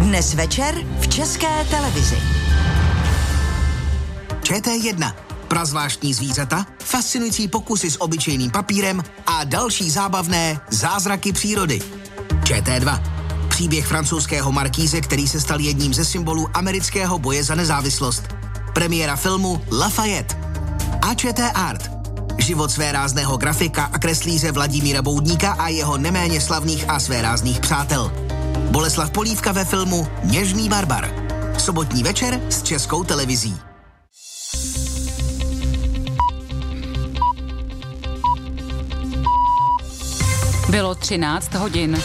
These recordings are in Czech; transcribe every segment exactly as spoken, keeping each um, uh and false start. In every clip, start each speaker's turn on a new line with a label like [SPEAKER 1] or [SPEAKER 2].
[SPEAKER 1] Dnes večer v České televizi.
[SPEAKER 2] Č T jedna. Prazvláštní zvířata, fascinující pokusy s obyčejným papírem a další zábavné zázraky přírody. Č T dva. Příběh francouzského markíze, který se stal jedním ze symbolů amerického boje za nezávislost. Premiéra filmu Lafayette. A Č T Art. Život svérázného grafika a kreslíře Vladimíra Boudníka a jeho neméně slavných a svérázných přátel. Boleslav Polívka ve filmu Něžný barbar. Sobotní večer s Českou televizí.
[SPEAKER 3] Bylo třináct hodin.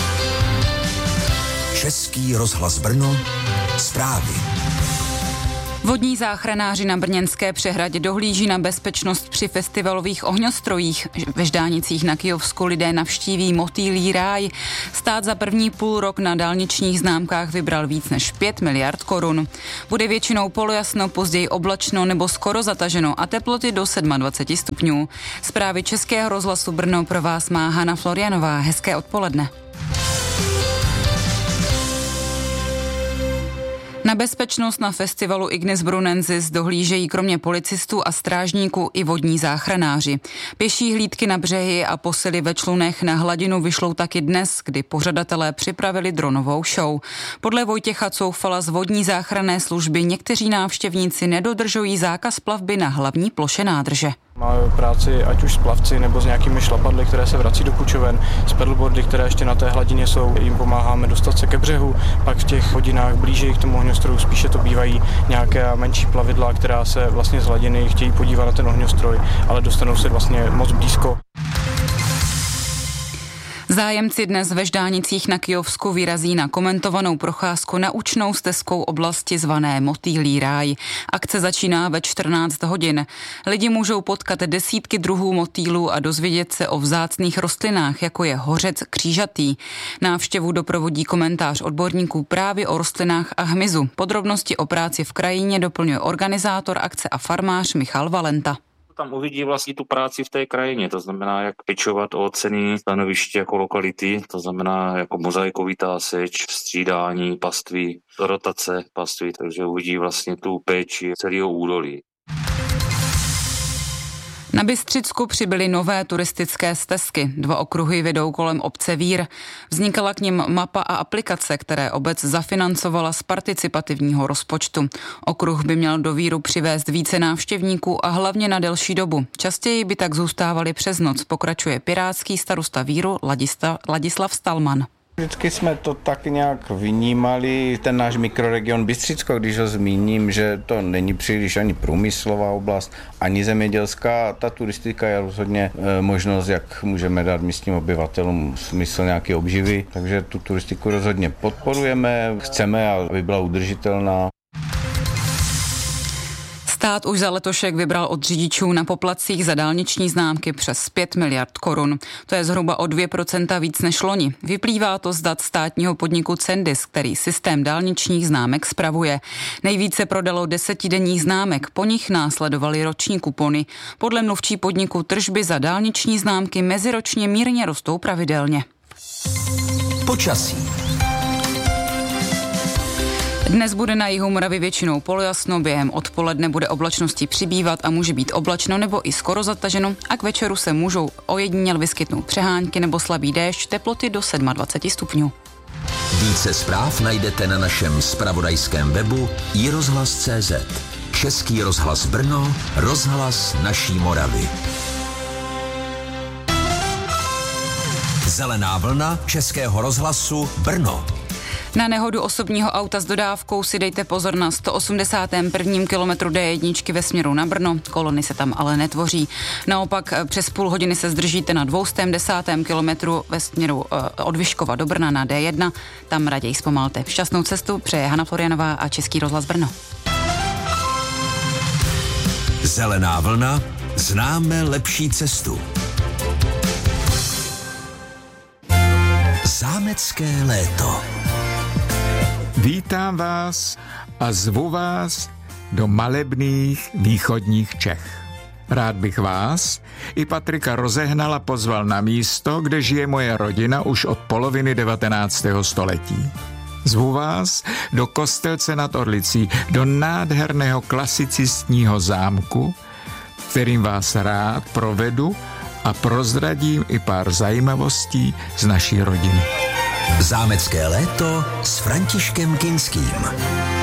[SPEAKER 4] Český rozhlas Brno, zprávy.
[SPEAKER 3] Vodní záchranáři na Brněnské přehradě dohlíží na bezpečnost při festivalových ohňostrojích. Ve Ždánicích na Kyjovsku lidé navštíví motýlí ráj. Stát za první půl rok na dálničních známkách vybral víc než pět miliard korun. Bude většinou polojasno, později oblačno nebo skoro zataženo a teploty do dvacet sedm stupňů. Zprávy Českého rozhlasu Brno pro vás má Hana Florianová. Hezké odpoledne. Na bezpečnost na festivalu Ignis Brunensis dohlížejí kromě policistů a strážníků i vodní záchranáři. Pěší hlídky na břehy a posily ve člunech na hladinu vyšlou taky dnes, kdy pořadatelé připravili dronovou show. Podle Vojtěcha Coufala z vodní záchranné služby někteří návštěvníci nedodržují zákaz plavby na hlavní ploše nádrže.
[SPEAKER 5] Máme práci ať už s plavci nebo s nějakými šlapadly, které se vrací do kučoven, s pedalboardy, které ještě na té hladině jsou, jim pomáháme dostat se ke břehu, pak v těch hodinách blíže k tomu ohňostroju spíše to bývají nějaké menší plavidla, která se vlastně z hladiny chtějí podívat na ten ohňostroj, ale dostanou se vlastně moc blízko.
[SPEAKER 3] Zájemci dnes ve Ždánicích na Kyjovsku vyrazí na komentovanou procházku naučnou stezkou oblasti zvané Motýlí ráj. Akce začíná ve čtrnáct hodin. Lidi můžou potkat desítky druhů motýlů a dozvědět se o vzácných rostlinách, jako je hořec křížatý. Návštěvu doprovodí komentář odborníků právě o rostlinách a hmyzu. Podrobnosti o práci v krajině doplňuje organizátor akce a farmář Michal Valenta.
[SPEAKER 6] Tam uvidí vlastně tu práci v té krajině, to znamená, jak pečovat o cenné stanoviště jako lokality, to znamená jako mozaikovitá seč, střídání paství, rotace paství, takže uvidí vlastně tu péči celého údolí.
[SPEAKER 3] Na Bystřicku přibyly nové turistické stezky. Dva okruhy vedou kolem obce Vír. Vznikala k nim mapa a aplikace, které obec zafinancovala z participativního rozpočtu. Okruh by měl do Víru přivést více návštěvníků a hlavně na delší dobu. Častěji by tak zůstávali přes noc, pokračuje pirátský starosta Víru Ladista, Ladislav Stalman.
[SPEAKER 7] Vždycky jsme to tak nějak vnímali, ten náš mikroregion Bystřicko, když ho zmíním, že to není příliš ani průmyslová oblast, ani zemědělská. Ta turistika je rozhodně e, možnost, jak můžeme dát místním obyvatelům smysl nějaké obživy, takže tu turistiku rozhodně podporujeme, chceme, aby byla udržitelná.
[SPEAKER 3] Stát už za letošek vybral od řidičů na poplatcích za dálniční známky přes pět miliard korun. To je zhruba o dvě procenta víc než loni. Vyplývá to z dat státního podniku Cendis, který systém dálničních známek spravuje. Nejvíce prodalo desetidenních známek, po nich následovaly roční kupony. Podle mluvčí podniku tržby za dálniční známky meziročně mírně rostou pravidelně.
[SPEAKER 4] Počasí.
[SPEAKER 3] Dnes bude na jihu Moravy většinou polojasno, během odpoledne bude oblačnosti přibývat a může být oblačno nebo i skoro zataženo a k večeru se můžou ojediněl vyskytnout přehánky nebo slabý déšť, teploty do dvacet sedm stupňů.
[SPEAKER 4] Více zpráv najdete na našem zpravodajském webu i rozhlas tečka cé zet. Český rozhlas Brno, rozhlas naší Moravy. Zelená vlna Českého rozhlasu Brno.
[SPEAKER 3] Na nehodu osobního auta s dodávkou si dejte pozor na sto osmdesátém prvním kilometru D jedna ve směru na Brno, kolony se tam ale netvoří. Naopak přes půl hodiny se zdržíte na dvěstě desátém kilometru ve směru od Vyškova do Brna na D jedna, tam raději zpomalte. Šťastnou cestu přeje Hana Florianová a Český rozhlas Brno.
[SPEAKER 4] Zelená vlna, známe lepší cestu. Zámecké léto.
[SPEAKER 8] Vítám vás a zvu vás do malebných východních Čech. Rád bych vás i Patrika Rozehnala pozval na místo, kde žije moje rodina už od poloviny devatenáctého století. Zvu vás do Kostelce nad Orlicí, do nádherného klasicistního zámku, kterým vás rád provedu a prozradím i pár zajímavostí z naší rodiny.
[SPEAKER 4] Zámecké léto s Františkem Kinským.